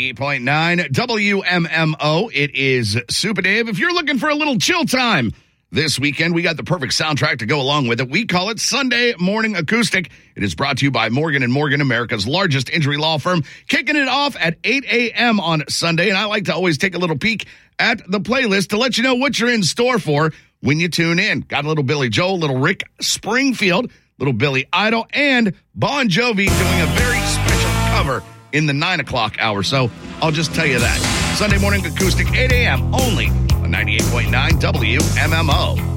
98.9 WMMO. It is Super Dave. If you're looking for a little chill time this weekend, we got the perfect soundtrack to go along with it. We call it Sunday Morning Acoustic. It is brought to you by Morgan & Morgan, America's largest injury law firm, kicking it off at 8 a.m. on Sunday. And I like to always take a little peek at the playlist to let you know what you're in store for when you tune in. Got a little Billy Joel, little Rick Springfield, little Billy Idol, and Bon Jovi doing a very special cover in the 9 o'clock hour. So I'll just tell you that. Sunday Morning Acoustic, 8 a.m. only on 98.9 WMMO.